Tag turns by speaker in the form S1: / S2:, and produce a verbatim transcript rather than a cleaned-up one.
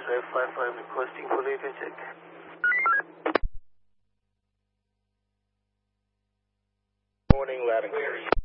S1: five five five requesting for data check.
S2: Morning, loud and clear.